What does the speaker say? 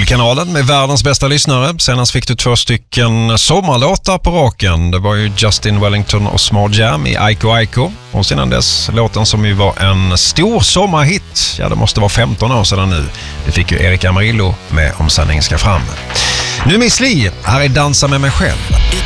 kanalen med världens bästa lyssnare. Senast fick du 2 stycken sommarlåtar på raken. Det var ju Justin Wellington och Small Jam i Aiko Aiko. Och sedan dess låten som ju var en stor sommarhit. Ja, det måste vara 15 år sedan nu. Det fick ju Erik Amarillo med Om sanningen ska fram. Nu Miss Li, här är Dansa med mig själv.